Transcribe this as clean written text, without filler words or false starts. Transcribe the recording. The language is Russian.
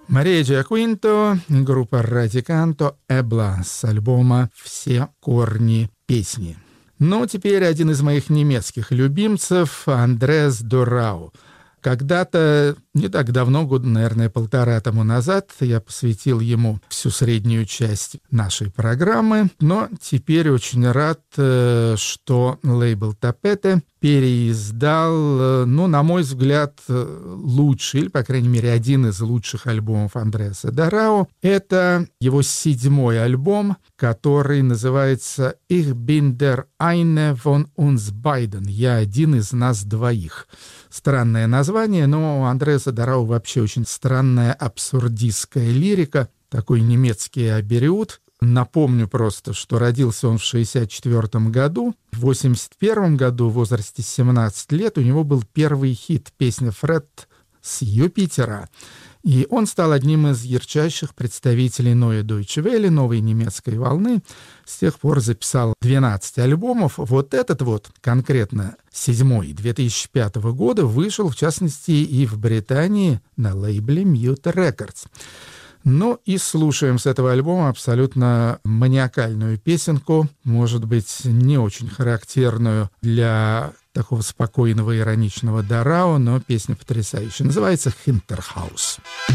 Мария Джиаквинто, группа Радиканто, Эбла с альбома «Все корни песни». Ну, теперь один из моих немецких любимцев, Андреас Дорау. Когда-то, не так давно, года, наверное, 1,5 тому назад, я посвятил ему всю среднюю часть нашей программы, но теперь очень рад, что лейбл Тапете переиздал, ну, на мой взгляд, лучший, или, по крайней мере, один из лучших альбомов Андреаса Дорау. Это его 7-й альбом, который называется «Ich bin der eine von uns beiden». «Я один из нас двоих». Странное название, но у Андреаса Дорау вообще очень странная абсурдистская лирика, такой немецкий абериут. Напомню просто, что родился он в 1964 году. В 1981 году, в возрасте 17 лет, у него был первый хит, песня «Фред» с Юпитера. И он стал одним из ярчайших представителей Neue Deutsche Welle, новой немецкой волны. С тех пор записал 12 альбомов. Вот этот вот, конкретно 7-й, 2005 года, вышел, в частности, и в Британии на лейбле Mute Records. Ну и слушаем с этого альбома абсолютно маниакальную песенку, может быть, не очень характерную для такого спокойного, ироничного Дорау, но песня потрясающая. Называется «Hinterhaus».